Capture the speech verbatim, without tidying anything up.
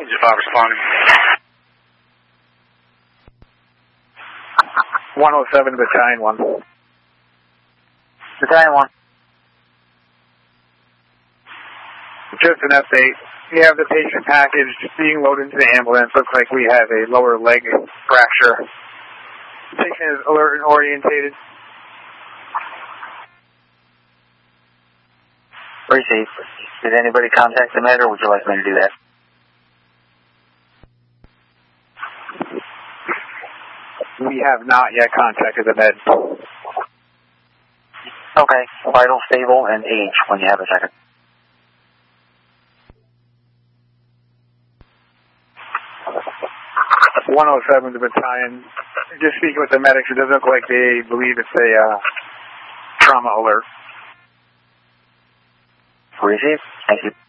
five responding. one oh seven, Battalion one. Battalion one. Just an update. We have the patient package being loaded into the ambulance. Looks like we have a lower leg fracture. The patient is alert and orientated. Receive. Did anybody contact the med, or would you like me to do that? We have not yet contacted the med. Okay. Vital, stable, and age when you have a second. one oh seven, the battalion. Just speaking with the medics, it doesn't look like they believe it's a uh, trauma alert. Receive. Thank you.